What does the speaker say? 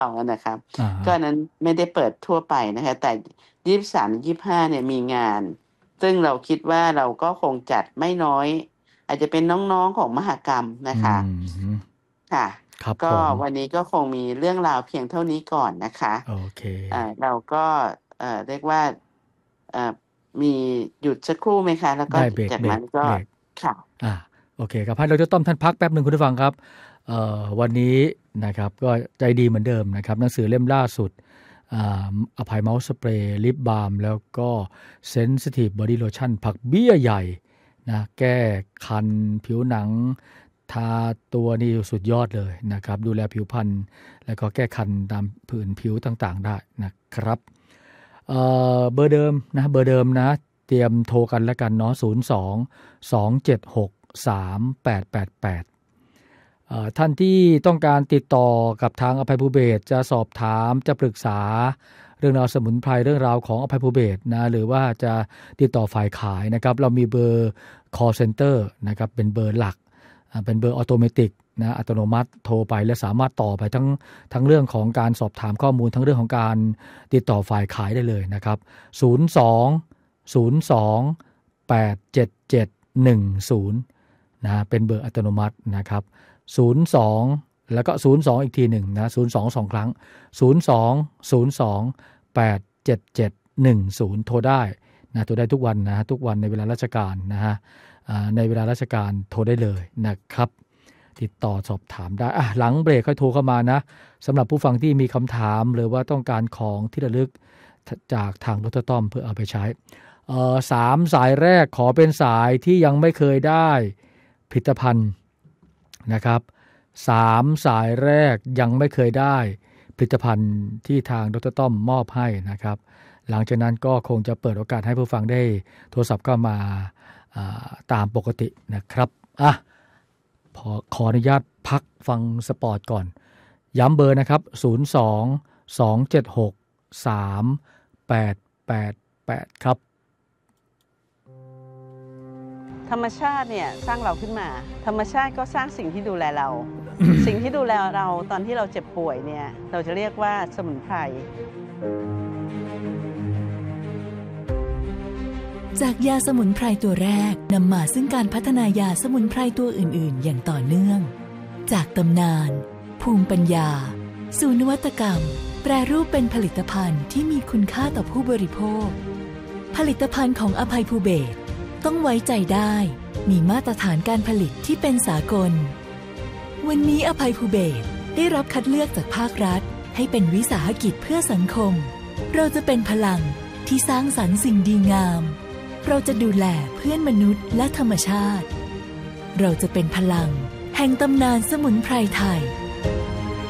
นะครับอ่าก็อันนั้นไม่ได้เปิดทั่วไปนะคะแต่23-25เนี่ยมีงานซึ่งเราคิดว่าเราก็คงจัดไม่น้อยอาจจะเป็นน้องๆของมหกรรมอืนะคะมค่ะก็ครับผมวันนี้ก็คงมีเรื่องราวเพียงเท่านี้ก่อนนะคะโอเคเราก็เรียกว่าเอ่อมีหยุดสักครู่ไหมคะแล้วก็ได้เบรกจากนั้นก็เบรกค่ะอ่าโอเคครับให้ดรต้อมท่านพักแป๊บหนึ่งคุณผู้ฟังครับวันนี้นะครับก็ใจดีเหมือนเดิมนะครับหนังสือเล่มล่าสุดอภัยเมาส์สเปรย์ลิปบาล์มแล้วก็เซนซิทีฟบอดี้โลชั่นผักเบี้ยใหญ่นะแก้คันผิวหนังทาตัวนี่สุดยอดเลยนะครับดูแลผิวพรรณแล้วก็แก้คันตามผื่นผิวต่างๆได้นะครับเบอร์เดิมนะเตรียมโทรกันแล้วกันเนาะ02-276-3888ท่านที่ต้องการติดต่อกับทางอภัยภูเบศรจะสอบถามจะปรึกษาเรื่องราวสมุนไพรเรื่องราวของอภัยภูเบศรนะหรือว่าจะติดต่อฝ่ายขายนะครับเรามีเบอร์ call center นะครับเป็นเบอร์หลักเป็นเบอร์ออโตเมติกนะอัตโนมัติโทรไปและสามารถต่อไปทั้งเรื่องของการสอบถามข้อมูลทั้งเรื่องของการติดต่อฝ่ายขายได้เลยนะครับ02-877-10นะเป็นเบอร์อัตโนมัตินะครับ02แล้วก็02อีกทีหนึ่งนะ02 2ครั้ง02-02-877-10โทรได้นะโทรได้ทุกวันนะทุกวันในเวลาราชการนะฮะในเวลาราชการโทรได้เลยนะครับติดต่อสอบถามได้หลังเบรกค่อยโทรเข้ามานะสำหรับผู้ฟังที่มีคำถามหรือว่าต้องการของที่ระลึกจากทางดร.ต้อมเพื่อเอาไปใช้3สายแรกขอเป็นสายที่ยังไม่เคยได้ผลิตภัณฑ์นะครับ3สายแรกยังไม่เคยได้ผลิตภัณฑ์ที่ทางดร.ต้อมมอบให้นะครับหลังจากนั้นก็คงจะเปิดโอกาสให้ผู้ฟังได้โทรศัพท์เข้ามาตามปกตินะครับขออนุญาตพักฟังสปอร์ตก่อนย้ำเบอร์นะครับ02-276-3888ครับธรรมชาติเนี่ยสร้างเราขึ้นมาธรรมชาติก็สร้างสิ่งที่ดูแลเรา สิ่งที่ดูแลเราตอนที่เราเจ็บป่วยเนี่ยเราจะเรียกว่าสมุนไพรจากยาสมุนไพรตัวแรกนำมาซึ่งการพัฒนายาสมุนไพรตัวอื่นๆอย่างต่อเนื่องจากตำนานภูมิปัญญาสู่นวัตกรรมแปรรูปเป็นผลิตภัณฑ์ที่มีคุณค่าต่อผู้บริโภคผลิตภัณฑ์ของอภัยภูเบศรต้องไว้ใจได้มีมาตรฐานการผลิตที่เป็นสากลวันนี้อภัยภูเบศรได้รับคัดเลือกจากภาครัฐให้เป็นวิสาหกิจเพื่อสังคมเราจะเป็นพลังที่สร้างสรรค์สิ่งดีงามเราจะดูแลเพื่อนมนุษย์และธรรมชาติเราจะเป็นพลังแห่งตำนานสมุนไพรไทย